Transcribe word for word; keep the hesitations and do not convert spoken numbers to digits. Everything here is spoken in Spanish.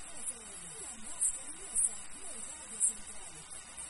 F M, la más cariñosa del barrio central.